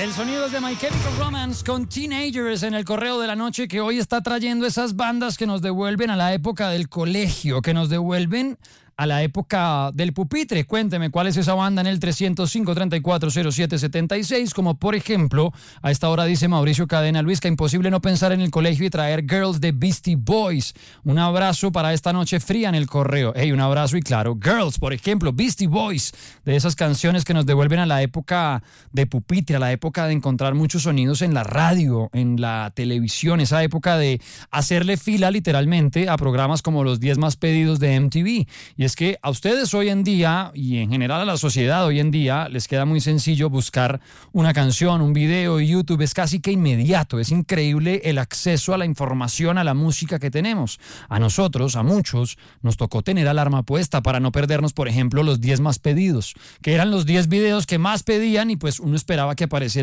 El sonido es de My Chemical Romance con Teenagers en el correo de la noche, que hoy está trayendo esas bandas que nos devuelven a la época del colegio, que nos devuelven a la época del pupitre. Cuénteme cuál es esa banda en el 305-3407-76, como por ejemplo, a esta hora dice Mauricio Cadena: Luisca, imposible no pensar en el colegio y traer Girls de Beastie Boys. Un abrazo para esta noche fría en el correo. Hey, un abrazo y claro, Girls, por ejemplo, Beastie Boys, de esas canciones que nos devuelven a la época de pupitre, a la época de encontrar muchos sonidos en la radio, en la televisión, esa época de hacerle fila literalmente a programas como los 10 más pedidos de MTV. Y es que a ustedes hoy en día, y en general a la sociedad hoy en día, les queda muy sencillo buscar una canción, un video, y YouTube es casi que inmediato. Es increíble el acceso a la información, a la música que tenemos. A nosotros, a muchos, nos tocó tener alarma puesta para no perdernos, por ejemplo, los 10 más pedidos, que eran los 10 videos que más pedían, y pues uno esperaba que apareciera